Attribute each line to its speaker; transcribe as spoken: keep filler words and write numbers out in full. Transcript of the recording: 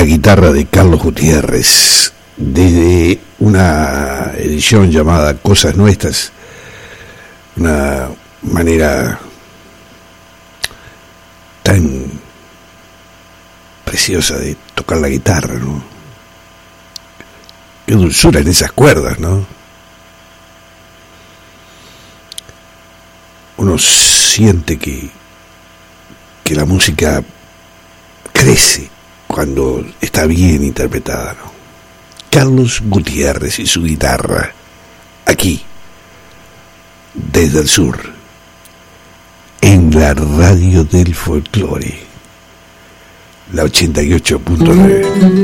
Speaker 1: guitarra de Carlos Gutiérrez, desde una edición llamada Cosas Nuestras, una manera tan preciosa de tocar la guitarra, ¿no? Qué dulzura en esas cuerdas, ¿no? Uno siente que, que la música crece cuando está bien interpretada, ¿no? Carlos Gutiérrez y su guitarra, aquí, desde el sur, en la radio del folclore, la ochenta y ocho punto nueve.